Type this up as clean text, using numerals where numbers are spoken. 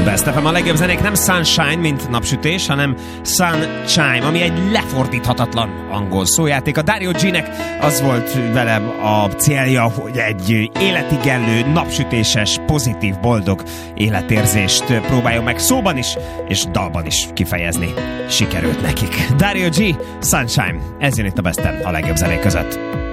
Best FM, a legjobb zenék nem sunshine, mint napsütés, hanem sunshine, ami egy lefordíthatatlan angol szójáték. A Dario G-nek az volt velem a célja, hogy egy életigenlő, napsütéses, pozitív, boldog életérzést próbáljon meg szóban is, és dalban is kifejezni. Sikerült nekik. Dario G, Sunshine, ez jön itt a Best FM a legjobb zenék között.